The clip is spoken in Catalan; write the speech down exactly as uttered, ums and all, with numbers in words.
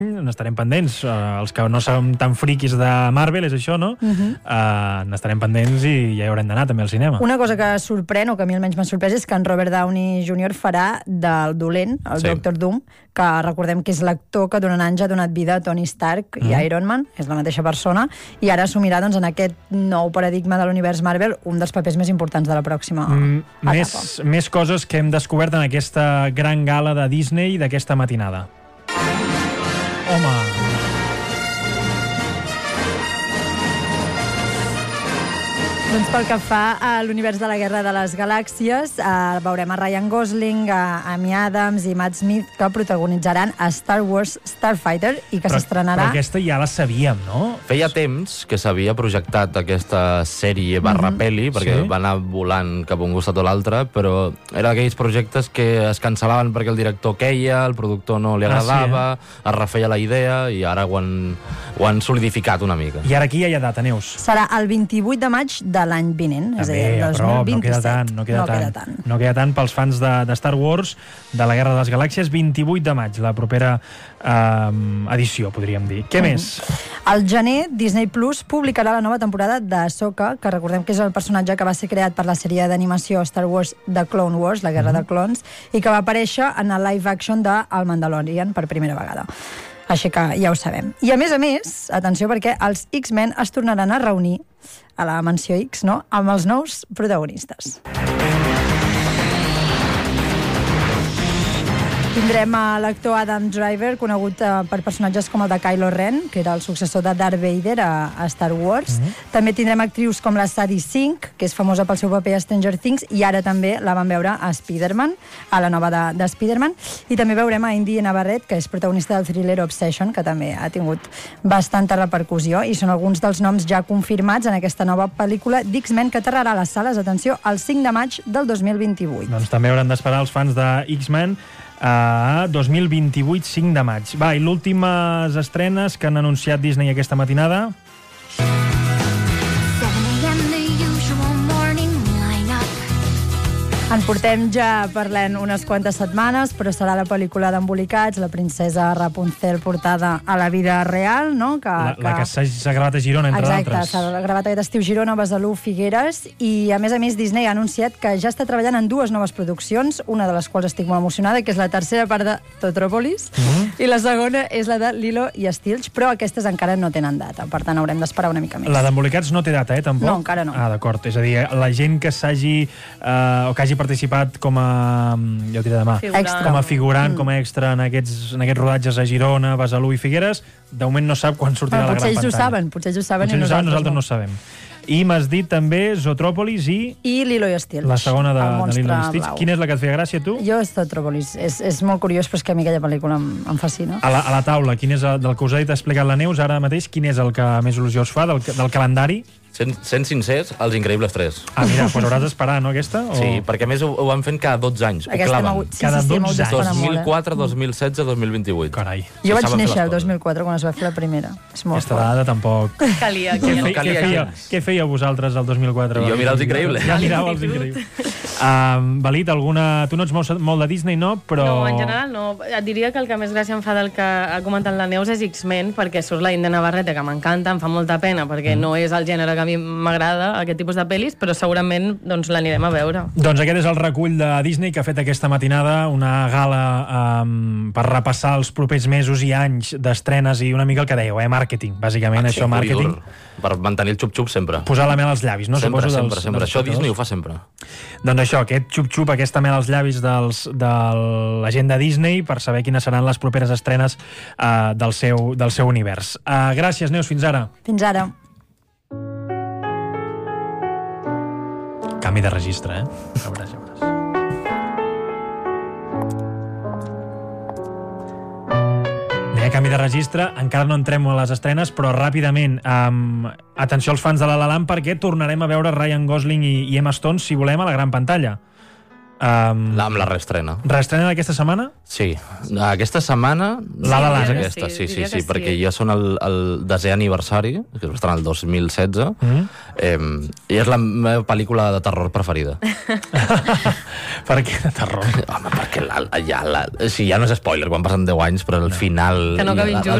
n'estarem pendents. Uh, els que no som tan friquis de Marvel, és això, no? Uh-huh. Uh, n'estarem pendents i ja hi haurem d'anar també al cinema. Una cosa que sorprèn, o que a mi almenys m'ha sorprès, és que en Robert Downey júnior farà del dolent, el sí. Doctor Doom, que recordem que és l'actor que durant anys ha donat vida a Tony Stark uh-huh. i Iron Man, és la mateixa persona, i ara assumirà doncs, en aquest nou paradigma de l'univers Marvel un dels papers més importants de la pròxima mm, etapa. Més, més coses que hem descobert en aquesta gran gala de Disney d'aquesta matinada. Home... Doncs pel que fa a l'univers de la Guerra de les Galàxies, eh, veurem a Ryan Gosling, a Amy Adams i Matt Smith, que protagonitzaran a Star Wars Starfighter i que però, s'estrenarà... Però aquesta ja la sabíem, no? Feia temps que s'havia projectat aquesta sèrie barra mm-hmm. peli, perquè sí? va anar volant cap a un costat o l'altre, però era d'aquells projectes que es cancel·laven perquè el director queia, el productor no li agradava, ah, sí, eh? es refeia la idea, i ara ho han, ho han solidificat una mica. I ara aquí ja hi ha data, Neus? Serà el vint-i-vuit de maig de l'any vinent, és a dir, el dos mil vint-i-set. No queda tant, no queda, no tant. queda tant. No queda tant pels fans de, de Star Wars, de la Guerra de les Galàxies, vint-i-vuit de maig, la propera eh, edició, podríem dir. Què mm. més? Al gener, Disney Plus publicarà la nova temporada d'Ahsoka, que recordem que és el personatge que va ser creat per la sèrie d'animació Star Wars The Clone Wars, la Guerra mm. de Clones, i que va aparèixer en el live action de El Mandalorian per primera vegada. Així que ja ho sabem. I a més a més, atenció, perquè els X-Men es tornaran a reunir a la Mansió X, no?, amb els nous protagonistes. Tindrem a l'actor Adam Driver, conegut per personatges com el de Kylo Ren, que era el successor de Darth Vader a, a Star Wars. Mm-hmm. També tindrem actrius com la Sadie Sink, que és famosa pel seu paper a Stranger Things, i ara també la vam veure a Spider-Man, a la nova de, de Spider-Man. I també veurem a Indy Navarrete, que és protagonista del thriller Obsession, que també ha tingut bastanta repercussió, i són alguns dels noms ja confirmats en aquesta nova pel·lícula d'X-Men, que aterrarà a les sales, atenció, el cinc de maig del dos mil vint-i-vuit. Doncs també hauran d'esperar els fans de X-Men a dos mil vint-i-vuit, cinc de maig. Va, i l'últimes estrenes que han anunciat Disney aquesta matinada... En portem ja parlant unes quantes setmanes, però serà la pel·lícula d'Embolicats, la princesa Rapunzel portada a la vida real, no? Que, la, que... la que s'ha gravat a Girona, entre Exacte, d'altres. Exacte, s'ha gravat aquest estiu Girona, Besalú, Figueres, i a més a més Disney ha anunciat que ja està treballant en dues noves produccions, una de les quals estic molt emocionada, que és la tercera part de Totrópolis, mm-hmm. i la segona és la de Lilo i Stitch, però aquestes encara no tenen data, per tant haurem d'esperar una mica més. La d'Embolicats no té data, eh, tampoc? No, encara no. Ah, d'acord, és a dir, la gent que s'hagi, eh, o que hagi participat com a, ja ho diré demà, com a figurant, mm. com a extra en aquests, en aquests rodatges a Girona, Besalú i Figueres, de moment no sap quan sortirà bueno, la gran pantalla. Potser ells ho saben, potser ells ho saben potser i nosaltres, nosaltres no ho sabem. I m'has dit també Zootropolis i... I Lilo i Stitch. La segona de, de Lilo i Stitch. Blau. Quina és la que et feia gràcia, tu? Jo és Zootropolis. És, és molt curiós, però és que a mi aquella pel·lícula em, em fascina. A la, a la taula, quin és el, del que us ha dit explicat la Neus ara mateix, quin és el que més il·lusió us fa del, del calendari? Sent, sent sincers, Els Increïbles tres. Ah, mira, doncs hauràs d'esperar, no, aquesta? O... Sí, perquè a més ho, ho van fent cada dotze anys. Aquesta ho claven. Sí, cada sí, sí, dotze anys. dos mil quatre, dos mil setze, dos mil vint-i-vuit. Carai. Jo vaig néixer el dos mil quatre, quan es va fer la primera. És molt aquesta dada tampoc... Calia. Què, No fe, calia què, feia, què feia vosaltres el dos mil quatre? Jo mirava Els Increïbles. Ja mirava Els Increïbles. Um, Valit, alguna... Tu no ets molt, molt de Disney, no? Però... No, en general no. Et diria que el que més gràcia em fa del que ha comentat la Neus és X-Men, perquè surt la Indy Navarrete, que m'encanta, em fa molta pena, perquè mm. no és el gènere que a mi m'agrada, aquest tipus de pel·lis, però segurament doncs, l'anirem a veure. Doncs aquest és el recull de Disney que ha fet aquesta matinada, una gala um, per repassar els propers mesos i anys d'estrenes i una mica el que dèieu, eh? Màrqueting, bàsicament, ah, això, màrqueting. Per mantenir el xup-xup sempre. Posar la mel als llavis, no? Sempre, Suposo sempre, dels, sempre. dels Això Disney ho fa sempre. Doncs això, aquest xup-xup, aquesta mel als llavis dels, de la gent de Disney per saber quines seran les properes estrenes uh, del, seu, del seu univers. Uh, gràcies, Neus, fins ara. Fins ara. Canvi de registre, eh? Ja veuràs, ja veuràs. Deia canvi de registre, encara no entrem a les estrenes, però ràpidament, um, atenció als fans de La La Land, perquè tornarem a veure Ryan Gosling i, i Emma Stone, si volem, a la gran pantalla. Um, la, amb la reestrena. Reestrena d'aquesta setmana? Sí. Aquesta setmana... La La Land. Aquesta, sí, sí, sí, sí, perquè ja són el, el desè aniversari, que es va estrenar el dos mil setze, mm. eh, i és la meva pel·lícula de terror preferida. Per què de terror? Home, perquè la, ja, la, sí, ja no és spoiler, quan passen deu anys, però el final... Que no acabin junts.